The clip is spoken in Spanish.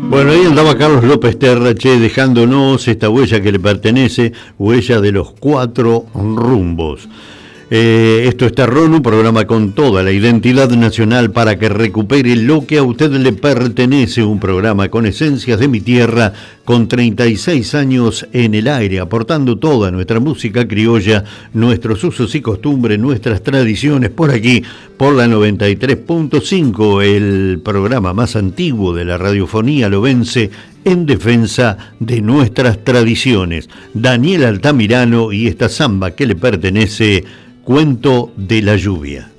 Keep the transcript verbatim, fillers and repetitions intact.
Bueno, ahí andaba Carlos López Terra, che, dejándonos esta huella que le pertenece, huella de los cuatro rumbos. Eh, esto es Terrón, un programa con toda la identidad nacional para que recupere lo que a usted le pertenece, un programa con esencias de mi tierra, con treinta y seis años en el aire, aportando toda nuestra música criolla, nuestros usos y costumbres, nuestras tradiciones, por aquí, por la noventa y tres punto cinco, el programa más antiguo de la radiofonía lobense, en defensa de nuestras tradiciones. Daniel Altamirano y esta samba que le pertenece, Cuento de la lluvia.